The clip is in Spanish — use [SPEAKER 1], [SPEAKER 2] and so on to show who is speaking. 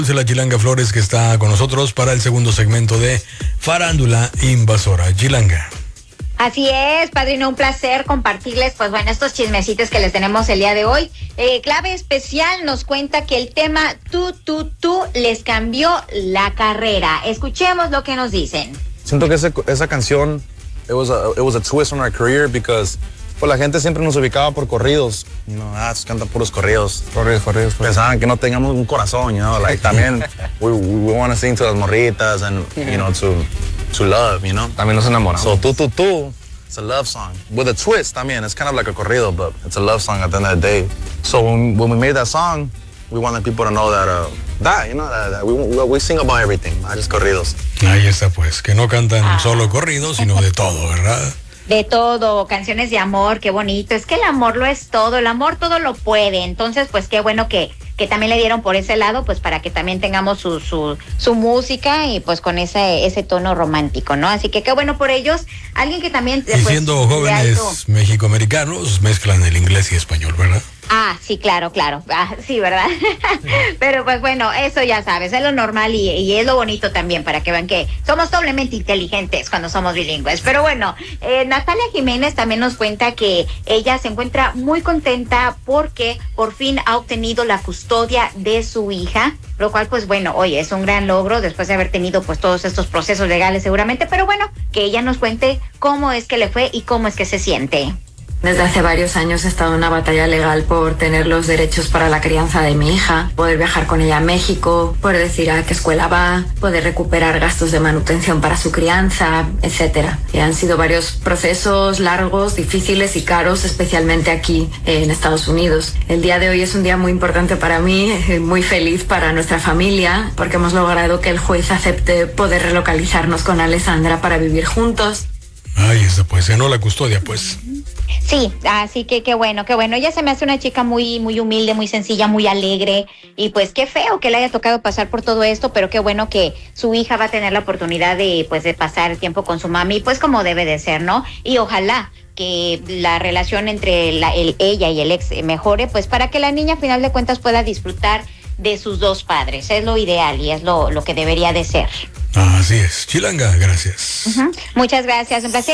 [SPEAKER 1] La Chilanga Flores, que está con nosotros para el segundo segmento de Farándula Invasora. Chilanga.
[SPEAKER 2] Así es, padrino, un placer compartirles, pues bueno, estos chismecitos que les tenemos el día de hoy. Clave especial nos cuenta que el tema tú les cambió la carrera. Escuchemos lo que nos dicen.
[SPEAKER 3] Siento que esa canción, it was a twist on our career because pues la gente siempre nos ubicaba por corridos. Se cantan puros corridos. Corridos. Pensaban que no tengamos un corazón, también we want to sing to las morritas and, to love,
[SPEAKER 4] También nos enamoramos.
[SPEAKER 3] So, tú, it's a love song. With a twist también, it's kind of like a corrido, but it's a love song at the end of the day. So when we made that song, we wanted people to know that we sing about everything, not just corridos.
[SPEAKER 1] Ahí está, pues, que no cantan solo corridos, sino de todo, ¿verdad?
[SPEAKER 2] De todo, canciones de amor, qué bonito. Es que el amor lo es todo, el amor todo lo puede. Entonces, pues qué bueno que también le dieron por ese lado, pues para que también tengamos su música y pues con ese tono romántico, ¿no? Así que qué bueno por ellos. Alguien que también...
[SPEAKER 1] Y siendo jóvenes mexicoamericanos, mezclan el inglés y español, ¿verdad?
[SPEAKER 2] Sí, claro. Sí, ¿verdad? Pero pues bueno, eso ya sabes, es lo normal y es lo bonito también para que vean que somos doblemente inteligentes cuando somos bilingües. Pero bueno, Natalia Jiménez también nos cuenta que ella se encuentra muy contenta porque por fin ha obtenido la custodia de su hija, lo cual pues bueno, oye, es un gran logro después de haber tenido pues todos estos procesos legales seguramente, pero bueno, que ella nos cuente cómo es que le fue y cómo es que se siente.
[SPEAKER 5] Desde hace varios años he estado en una batalla legal por tener los derechos para la crianza de mi hija, poder viajar con ella a México, poder decir a qué escuela va, poder recuperar gastos de manutención para su crianza, etcétera. Y han sido varios procesos largos, difíciles y caros, especialmente aquí en Estados Unidos. El día de hoy es un día muy importante para mí, muy feliz para nuestra familia, porque hemos logrado que el juez acepte poder relocalizarnos con Alessandra para vivir juntos.
[SPEAKER 1] Ahí está, pues, ganó la custodia, pues.
[SPEAKER 2] Sí, así que qué bueno. Ella se me hace una chica muy, muy humilde, muy sencilla, muy alegre y pues qué feo que le haya tocado pasar por todo esto, pero qué bueno que su hija va a tener la oportunidad de pasar el tiempo con su mami, pues como debe de ser, ¿no? Y ojalá que la relación entre ella y el ex mejore, pues para que la niña a final de cuentas pueda disfrutar de sus dos padres. Es lo ideal y es lo que debería de ser.
[SPEAKER 1] Así es. Chilanga, gracias.
[SPEAKER 2] Muchas gracias, un placer.